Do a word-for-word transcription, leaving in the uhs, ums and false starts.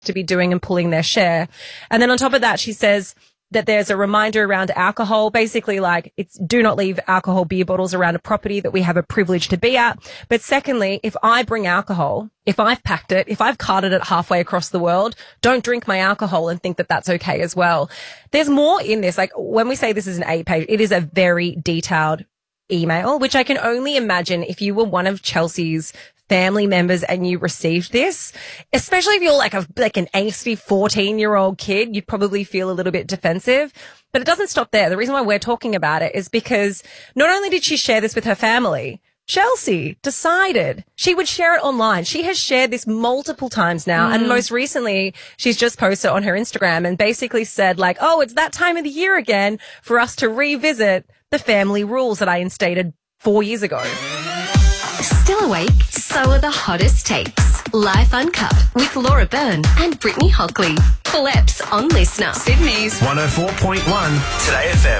to be doing and pulling their share. And then on top of that, she says that there's a reminder around alcohol, basically like it's do not leave alcohol beer bottles around a property that we have a privilege to be at. But secondly, if I bring alcohol, if I've packed it, if I've carted it halfway across the world, don't drink my alcohol and think that that's okay as well. There's more in this. Like when we say this is an eight page, it is a very detailed email, which I can only imagine if you were one of Chelsea's family members and you received this, especially if you're like a like an angsty fourteen year old kid, you'd probably feel a little bit defensive. But it doesn't stop there. The reason why we're talking about it is because not only did she share this with her family, Chelsea decided she would share it online. She has shared this multiple times now. Mm. And most recently, she's just posted on her Instagram and basically said like, oh, it's that time of the year again for us to revisit the family rules that I instated four years ago. Still awake? So are the hottest takes. Life Uncut with Laura Byrne and Brittany Hockley. Full eps on Listener. Sydney's one oh four point one Today F M.